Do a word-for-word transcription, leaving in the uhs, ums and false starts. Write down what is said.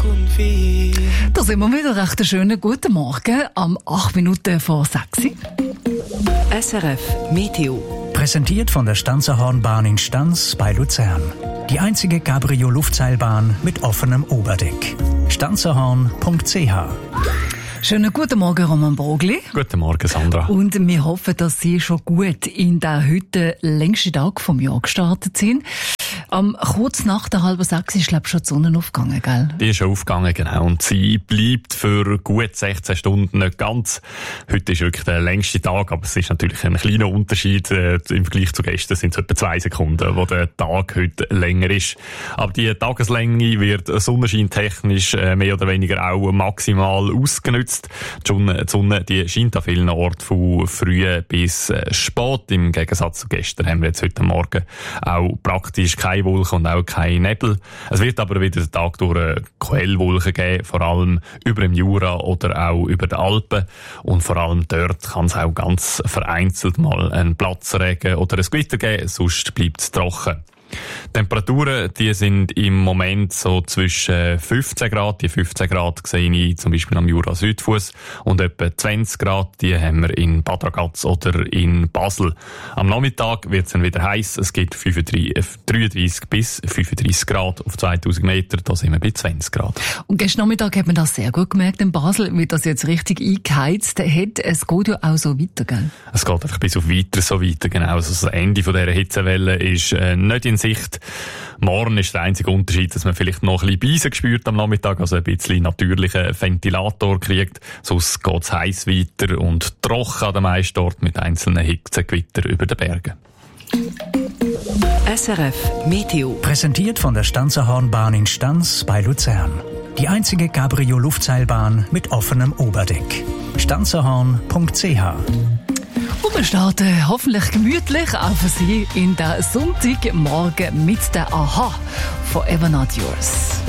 Da sind wir wieder. Recht einen schönen guten Morgen am acht Minuten vor sechs. S R F Meteo. Präsentiert von der Stanzerhornbahn in Stanz bei Luzern. Die einzige Cabrio-Luftseilbahn mit offenem Oberdeck. stanzerhorn punkt c h. Schönen guten Morgen, Roman Brogli. Guten Morgen, Sandra. Und wir hoffen, dass Sie schon gut in den heute längsten Tag vom Jahr gestartet sind. Um, kurz nach der halben sechs ist, glaube ich, schon die Sonne aufgegangen, gell? Die ist schon aufgegangen, genau. Und sie bleibt für gut sechzehn Stunden nicht ganz. Heute ist wirklich der längste Tag, aber es ist natürlich ein kleiner Unterschied. Äh, Im Vergleich zu gestern sind es etwa zwei Sekunden, wo der Tag heute länger ist. Aber die Tageslänge wird sonnenscheintechnisch äh, mehr oder weniger auch maximal ausgenutzt. Die Sonne, die Sonne die scheint an vielen Orten von früh bis äh, spät. Im Gegensatz zu gestern haben wir jetzt heute Morgen auch praktisch keine Wolken und auch kein Nebel. Es wird aber wieder den Tag durch Quellwolken geben, vor allem über dem Jura oder auch über den Alpen. Und vor allem dort kann es auch ganz vereinzelt mal einen Platzregen oder ein Gewitter geben, sonst bleibt es trocken. Die Temperaturen, die sind im Moment so zwischen fünfzehn Grad. Die fünfzehn Grad sehe ich zum Beispiel am Jura-Südfuss. Und etwa zwanzig Grad, die haben wir in Bad Ragaz oder in Basel. Am Nachmittag wird es dann wieder heiß. Es gibt dreiunddreißig bis fünfunddreißig Grad auf zweitausend Meter. Da sind wir bei zwanzig Grad. Und gestern Nachmittag hat man das sehr gut gemerkt in Basel, wie das jetzt richtig eingeheizt hat. Es geht ja auch so weiter, gell? Es geht einfach bis auf weiter so weiter, genau. Also das Ende von dieser Hitzewelle ist äh, nicht in Sicht. Morgen ist der einzige Unterschied, dass man vielleicht noch ein bisschen Beisen spürt am Nachmittag, also ein bisschen natürlichen Ventilator kriegt. Sonst geht es heiß weiter und trocken an den meisten Orten mit einzelnen Hitzegewitter über den Bergen. S R F Meteo. Präsentiert von der Stanzerhornbahn in Stanz bei Luzern. Die einzige Cabrio-Luftseilbahn mit offenem Oberdeck. stanzerhorn punkt c h. Und wir starten hoffentlich gemütlich auch für Sie in den Sonntagmorgen mit der Aha, Forever Not Yours.